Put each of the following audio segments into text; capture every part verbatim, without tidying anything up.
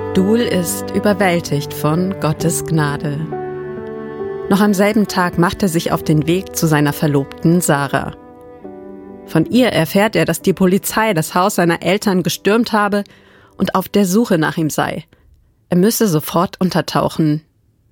Abdul ist überwältigt von Gottes Gnade. Noch am selben Tag macht er sich auf den Weg zu seiner Verlobten Sarah. Von ihr erfährt er, dass die Polizei das Haus seiner Eltern gestürmt habe und auf der Suche nach ihm sei. Er müsse sofort untertauchen.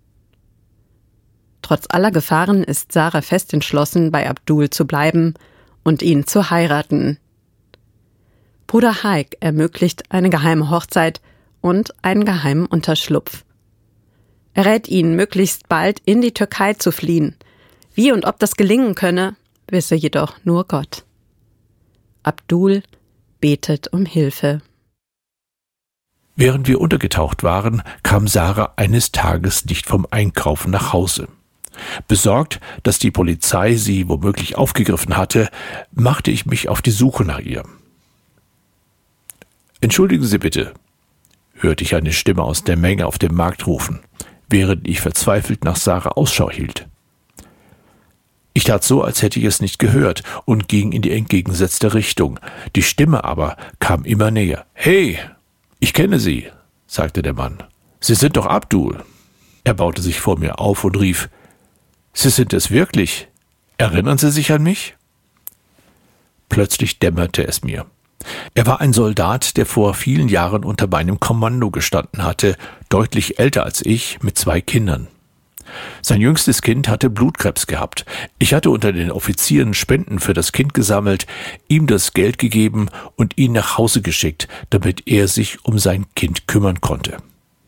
Trotz aller Gefahren ist Sarah fest entschlossen, bei Abdul zu bleiben und ihn zu heiraten. Bruder Haik ermöglicht eine geheime Hochzeit und einen geheimen Unterschlupf. Er rät ihn, möglichst bald in die Türkei zu fliehen. Wie und ob das gelingen könne, wisse jedoch nur Gott. Abdul betet um Hilfe. Während wir untergetaucht waren, kam Sarah eines Tages nicht vom Einkaufen nach Hause. Besorgt, dass die Polizei sie womöglich aufgegriffen hatte, machte ich mich auf die Suche nach ihr. »Entschuldigen Sie bitte«, hörte ich eine Stimme aus der Menge auf dem Markt rufen, während ich verzweifelt nach Sarah Ausschau hielt. Ich tat so, als hätte ich es nicht gehört und ging in die entgegengesetzte Richtung. Die Stimme aber kam immer näher. »Hey, ich kenne Sie«, sagte der Mann. »Sie sind doch Abdul.« Er baute sich vor mir auf und rief, »Sie sind es wirklich? Erinnern Sie sich an mich?« Plötzlich dämmerte es mir. Er war ein Soldat, der vor vielen Jahren unter meinem Kommando gestanden hatte, deutlich älter als ich, mit zwei Kindern. Sein jüngstes Kind hatte Blutkrebs gehabt. Ich hatte unter den Offizieren Spenden für das Kind gesammelt, ihm das Geld gegeben und ihn nach Hause geschickt, damit er sich um sein Kind kümmern konnte.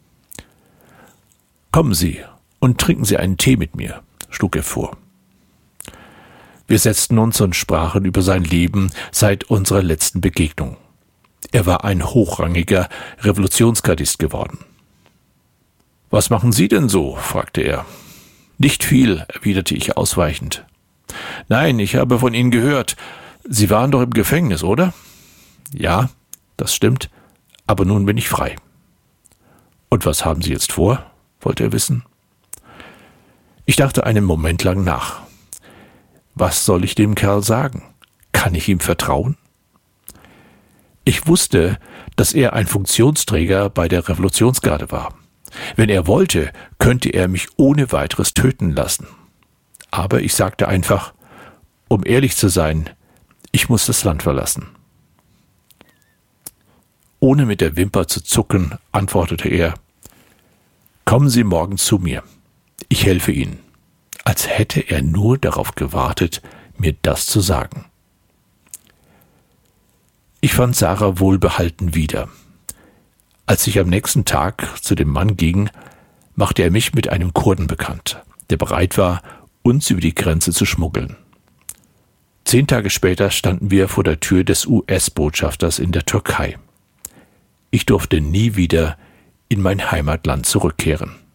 »Kommen Sie und trinken Sie einen Tee mit mir«, schlug er vor. Wir setzten uns und sprachen über sein Leben seit unserer letzten Begegnung. Er war ein hochrangiger Revolutionsgardist geworden. »Was machen Sie denn so?« fragte er. »Nicht viel«, erwiderte ich ausweichend. »Nein, ich habe von Ihnen gehört. Sie waren doch im Gefängnis, oder?« »Ja, das stimmt, aber nun bin ich frei.« »Und was haben Sie jetzt vor?« wollte er wissen. Ich dachte einen Moment lang nach. Was soll ich dem Kerl sagen? Kann ich ihm vertrauen? Ich wusste, dass er ein Funktionsträger bei der Revolutionsgarde war. Wenn er wollte, könnte er mich ohne weiteres töten lassen. Aber ich sagte einfach, um ehrlich zu sein, ich muss das Land verlassen. Ohne mit der Wimper zu zucken, antwortete er, »Kommen Sie morgen zu mir. Ich helfe Ihnen.« Als hätte er nur darauf gewartet, mir das zu sagen. Ich fand Sarah wohlbehalten wieder. Als ich am nächsten Tag zu dem Mann ging, machte er mich mit einem Kurden bekannt, der bereit war, uns über die Grenze zu schmuggeln. Zehn Tage später standen wir vor der Tür des U S-Botschafters in der Türkei. Ich durfte nie wieder in mein Heimatland zurückkehren.